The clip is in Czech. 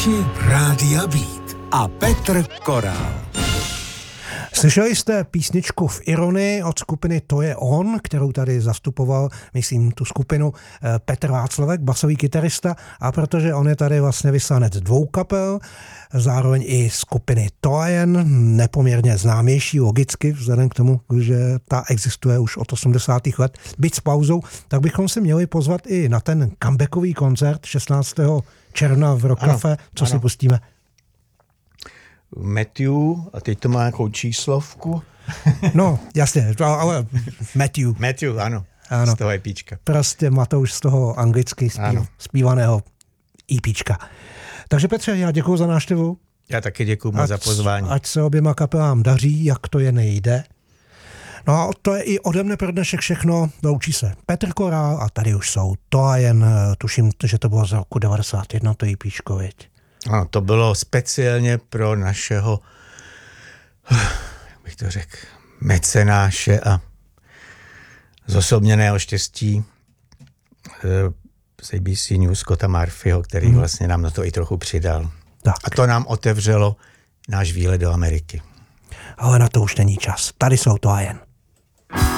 Posluchači Rádia Beat a Petr Korál. Slyšeli jste písničku V ironii od skupiny To je on, kterou tady zastupoval, myslím, tu skupinu Petr Václavek, basový kytarista, a protože on je tady vlastně vyslanec dvou kapel, zároveň i skupiny To a jen, nepoměrně známější logicky, vzhledem k tomu, že ta existuje už od 80. let, byť s pauzou, tak bychom se měli pozvat i na ten comebackový koncert 16. června v Rock Café. Co si pustíme? Matthew, a teď to má nějakou číslovku. No, jasně, ale Matthew, ano. Z toho EPčka. Prostě Matouš z toho anglicky zpívaného EPčka. Takže Petře, já děkuju za návštěvu. Já taky děkuju moc za pozvání. Ať se oběma kapelám daří, jak to je nejde. No a to je i ode mne pro dnešek všechno. Loučí se Petr Korál a tady už jsou To a jen, tuším, že to bylo z roku 91, to EPčko, viď? Ano, to bylo speciálně pro našeho, jak bych to řekl, mecenáše a zosobněného štěstí z ABC News Scotta Murphyho, který vlastně nám na to i trochu přidal. Tak. A to nám otevřelo náš výlet do Ameriky. Ale na to už není čas. Tady jsou To a jen.